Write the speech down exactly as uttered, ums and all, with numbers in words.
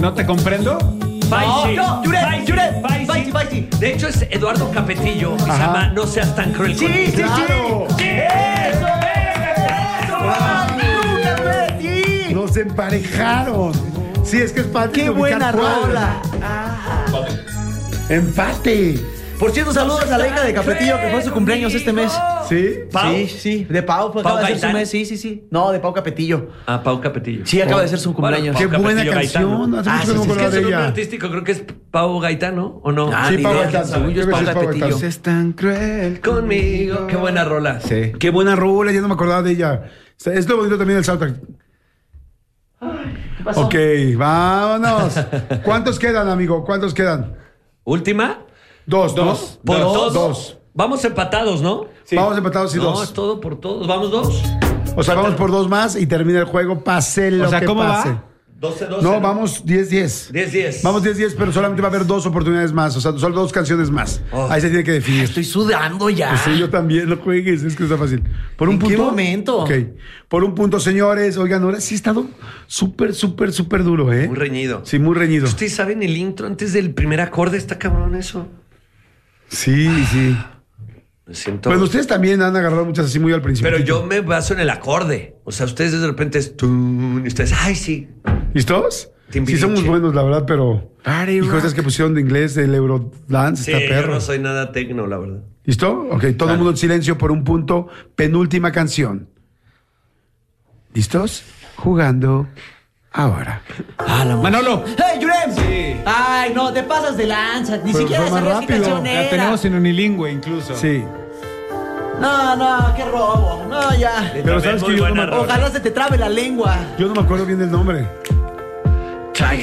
¿No te comprendo? Faisy. No, no, Juret, Faisy, Juret. Faisy. Faisy, Faisy. De hecho, es Eduardo Capetillo. Y se Ajá. llama No seas tan cruel Sí, conmigo. sí, sí. ¡Claro! ¡Sí! ¡Eso, Sí. Nos emparejaron. Sí, es que es fácil. ¡Qué de ubicar buena cuál. rola! Empate. Por cierto, saludos a la hija de Capetillo que fue su cumpleaños este mes. ¿Sí? ¿Pau? Sí, sí, de Pau, fue, ¿Pau acaba de ser su Gaitán? mes, sí, sí, sí. No, de Pau Capetillo. Ah, Pau Capetillo. Sí, acaba de ser su cumpleaños. Qué Pau buena Capetillo canción. Gaitán, Hace Ah, mucho que sí, no sí, me Es que acordaba su de nombre ella. artístico creo que es Pau Gaitán, ¿no? ¿O no? Ah, Ni ni Pau idea. Gaitán, según yo es Creo Pau que sí es Capetillo. Gaitán. Es tan cruel Conmigo. Qué buena rola. Sí. Qué buena rola, ya no me acordaba de ella. Es lo bonito también del soundtrack. ¿Qué pasó? Ok, vámonos. ¿Cuántos quedan, amigo? ¿Cuántos quedan? ¿Última? Dos, Dos. ¿no? ¿Por dos. dos? Dos. Vamos empatados, ¿no? Sí. Vamos empatados y No, es dos. todo por todos. Vamos dos. O sea, vamos por dos más y termina el juego, pase lo O sea, que ¿cómo va? pase. doce doce. No, vamos diez diez. diez diez. Vamos diez diez, pero solamente va a haber dos oportunidades más. O sea, solo dos canciones más. Oh. Ahí se tiene que definir. Estoy sudando ya. Pues sí, yo también, no juegues, es que está fácil. Por un ¿En punto. qué momento? Ok. Por un punto, señores. Oigan, ahora sí ha estado súper, súper, súper duro, ¿eh? Muy reñido. Sí, muy reñido. Ustedes saben el intro antes del primer acorde, está cabrón eso. Sí, sí. Me siento. Bueno, ustedes también han agarrado muchas así muy al principio. Pero yo me baso en el acorde. O sea, ustedes de repente es tun, y ustedes, ay, sí. ¿Listos? Sí, Timbiriche. somos buenos, la verdad, pero. Hijo, esas que pusieron de inglés, del Eurodance, Sí, está yo perro. no soy nada tecno, la verdad. ¿Listo? Ok, todo el mundo en silencio por un punto. Penúltima canción. ¿Listos? Jugando ahora. Ah, la Manolo. ¡Hey, Jurem! Sí. Ay, no, te pasas de lanza. Ni Pero siquiera fue más sabías qué rápido. canción La era. tenemos en unilingüe incluso. Sí. No, no, qué robo. No, ya. Pero sabes que yo no me- Ojalá se te trabe la lengua. Yo no me acuerdo bien del nombre.